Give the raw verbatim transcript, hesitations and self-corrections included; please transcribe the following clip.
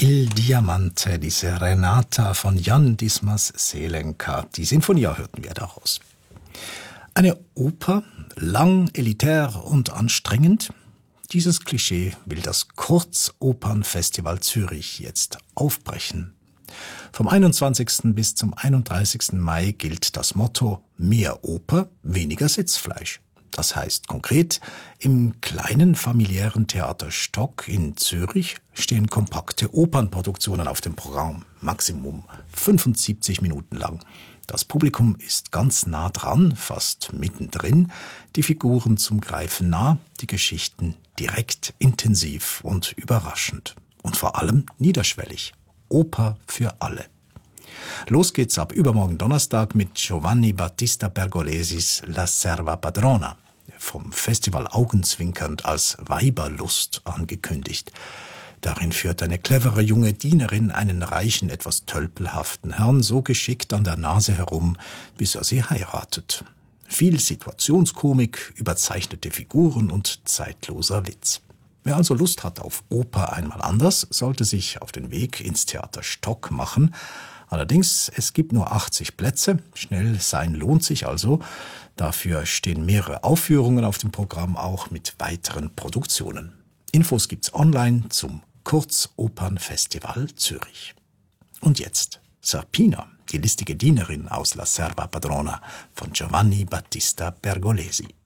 Il Diamante, diese Renata von Jan Dismas Seelenka. Die Sinfonie hörten wir daraus. Eine Oper, lang, elitär und anstrengend. Dieses Klischee will das Kurzopernfestival Zürich jetzt aufbrechen. Vom einundzwanzigsten bis zum einunddreißigsten Mai gilt das Motto Mehr Oper, weniger Sitzfleisch. Das heißt konkret, im kleinen familiären Theater Stock in Zürich stehen kompakte Opernproduktionen auf dem Programm, Maximum fünfundsiebzig Minuten lang. Das Publikum ist ganz nah dran, fast mittendrin, die Figuren zum Greifen nah, die Geschichten direkt, intensiv und überraschend. Und vor allem niederschwellig. Oper für alle. Los geht's ab übermorgen Donnerstag mit Giovanni Battista Pergolesis La Serva Padrona, vom Festival augenzwinkernd als Weiberlust angekündigt. Darin führt eine clevere junge Dienerin einen reichen, etwas tölpelhaften Herrn so geschickt an der Nase herum, bis er sie heiratet. Viel Situationskomik, überzeichnete Figuren und zeitloser Witz. Wer also Lust hat auf Oper einmal anders, sollte sich auf den Weg ins Theater Stock machen. Allerdings, es gibt nur achtzig Plätze. Schnell sein lohnt sich also. Dafür stehen mehrere Aufführungen auf dem Programm, auch mit weiteren Produktionen. Infos gibt's online zum Kurzopernfestival Zürich. Und jetzt Serpina, die listige Dienerin aus La Serva Padrona von Giovanni Battista Pergolesi.